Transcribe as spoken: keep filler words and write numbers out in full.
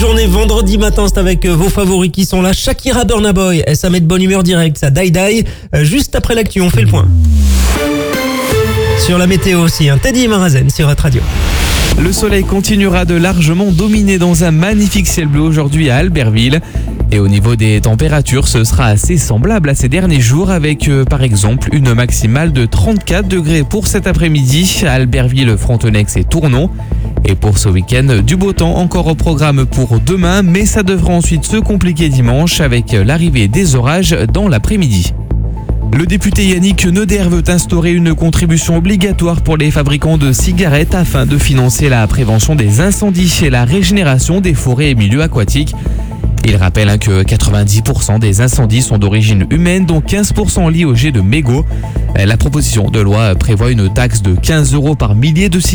Journée vendredi matin, c'est avec vos favoris qui sont là. Shakira, Burna Boy, ça met de bonne humeur direct, ça die die. Juste après l'actu, on fait le point. Sur la météo aussi, hein. Teddy Marazen sur votre radio. Le soleil continuera de largement dominer dans un magnifique ciel bleu aujourd'hui à Albertville. Et au niveau des températures, ce sera assez semblable à ces derniers jours avec euh, par exemple une maximale de trente-quatre degrés pour cet après-midi à Albertville, Frontenex et Tournon. Et pour ce week-end, du beau temps encore au programme pour demain, mais ça devrait ensuite se compliquer dimanche avec l'arrivée des orages dans l'après-midi. Le député Yannick Neuder veut instaurer une contribution obligatoire pour les fabricants de cigarettes afin de financer la prévention des incendies et la régénération des forêts et milieux aquatiques. Il rappelle que quatre-vingt-dix pour cent des incendies sont d'origine humaine, dont quinze pour cent liés au jet de mégots. La proposition de loi prévoit une taxe de quinze euros par millier de cigarettes.